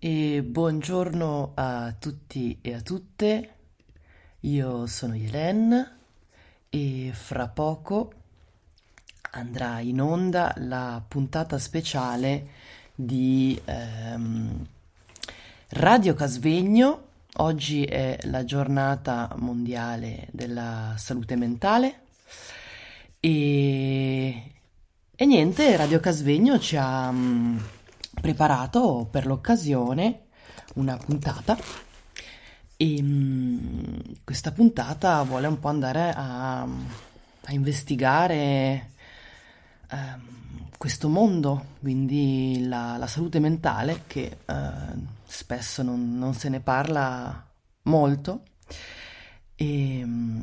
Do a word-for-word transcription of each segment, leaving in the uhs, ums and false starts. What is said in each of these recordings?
E buongiorno a tutti e a tutte, io sono Yelen e fra poco andrà in onda la puntata speciale di ehm, Radio Casvegno. Oggi è la giornata mondiale della salute mentale e, e niente, Radio Casvegno ci ha mm, preparato per l'occasione una puntata e mm, questa puntata vuole un po' andare a, a investigare ehm, questo mondo, quindi la, la salute mentale che eh, spesso non, non se ne parla molto. E, mm,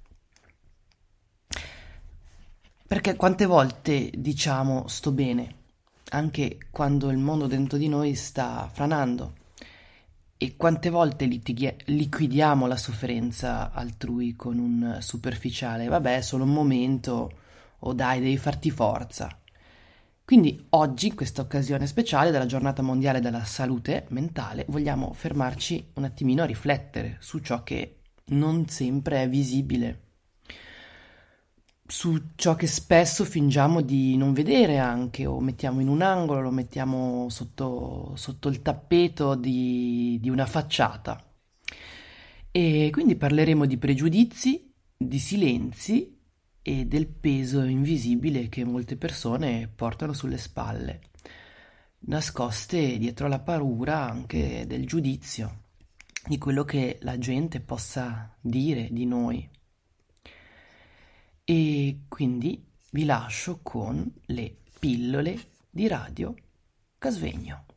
perché quante volte diciamo sto bene, anche quando il mondo dentro di noi sta franando, e quante volte litighi- liquidiamo la sofferenza altrui con un superficiale, vabbè, è solo un momento, o dai, devi farti forza. Quindi oggi, in questa occasione speciale della Giornata Mondiale della Salute Mentale, vogliamo fermarci un attimino a riflettere su ciò che non sempre è visibile, su ciò che spesso fingiamo di non vedere anche, o mettiamo in un angolo, lo mettiamo sotto, sotto il tappeto di, di una facciata. E quindi parleremo di pregiudizi, di silenzi e del peso invisibile che molte persone portano sulle spalle, nascoste dietro la paura anche del giudizio, di quello che la gente possa dire di noi. E quindi vi lascio con le pillole di Radio Casvegno.